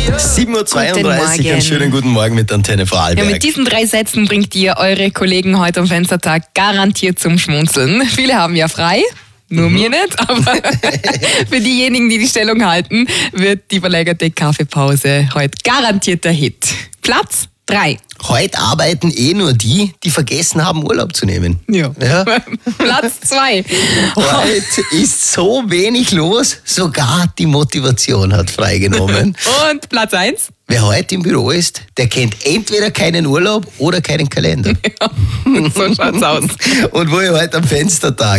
7.32 Uhr, einen schönen guten Morgen mit Antenne Vorarlberg. Ja, mit diesen 3 Sätzen bringt ihr eure Kollegen heute am Fenstertag garantiert zum Schmunzeln. Viele haben ja frei. Nur mir nicht, aber für diejenigen, die die Stellung halten, wird die verlängerte Kaffeepause heute garantiert der Hit. Platz 3. Heute arbeiten nur die vergessen haben, Urlaub zu nehmen. Ja. Platz 2. Heute ist so wenig los, sogar die Motivation hat freigenommen. Und Platz 1. Wer heute im Büro ist, der kennt entweder keinen Urlaub oder keinen Kalender. Ja, so schaut's aus. Und wo ihr heute am Fenstertag